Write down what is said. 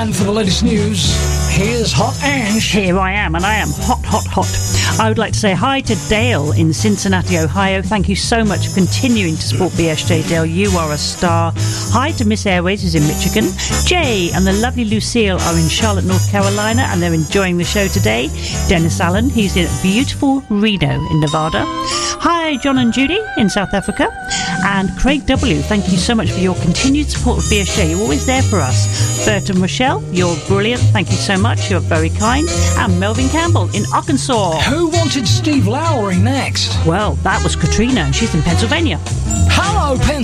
And for the latest news, here's Hot Ange. Here I am, and I am hot, hot, hot. I would like to say hi to Dale in Cincinnati, Ohio. Thank you so much for continuing to support BSJ, Dale. You are a star. Hi to Miss Airways, who's in Michigan. Jay and the lovely Lucille are in Charlotte, North Carolina, and they're enjoying the show today. Dennis Allen, he's in beautiful Reno in Nevada. Hi, John and Judy in South Africa. And Craig W., thank you so much for your continued support of BSJ. You're always there for us. Bert and Rochelle, you're brilliant. Thank you so much. You're very kind. And Melvin Campbell in Arkansas. Who wanted Steve Lowry next? Well, that was Katrina, and she's in Pennsylvania. Hello, Pennsylvania.